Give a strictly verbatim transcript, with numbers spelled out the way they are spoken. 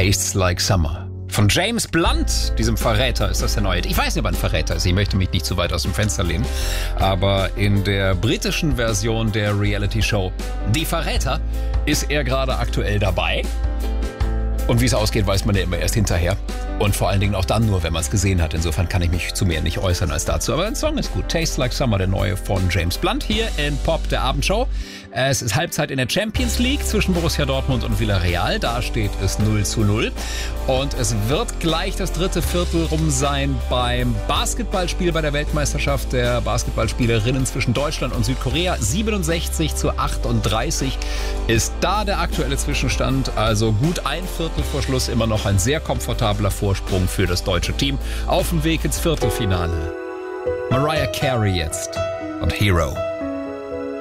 Tastes Like Summer. Von James Blunt, diesem Verräter, ist das der neue. Ich weiß nicht, ob er ein Verräter ist. Ich möchte mich nicht zu weit aus dem Fenster lehnen. Aber in der britischen Version der Reality-Show Die Verräter ist er gerade aktuell dabei. Und wie es ausgeht, weiß man ja immer erst hinterher. Und vor allen Dingen auch dann nur, wenn man es gesehen hat. Insofern kann ich mich zu mehr nicht äußern als dazu. Aber ein Song ist gut. Tastes Like Summer, der neue von James Blunt hier in Pop, der Abendshow. Es ist Halbzeit in der Champions League zwischen Borussia Dortmund und Villarreal. Da steht es null zu null. Und es wird gleich das dritte Viertel rum sein beim Basketballspiel bei der Weltmeisterschaft der Basketballspielerinnen zwischen Deutschland und Südkorea. siebenundsechzig zu achtunddreißig ist da der aktuelle Zwischenstand. Also gut ein Viertel vor Schluss, immer noch ein sehr komfortabler Vorsprung für das deutsche Team. Auf dem Weg ins Viertelfinale. Mariah Carey jetzt und Hero.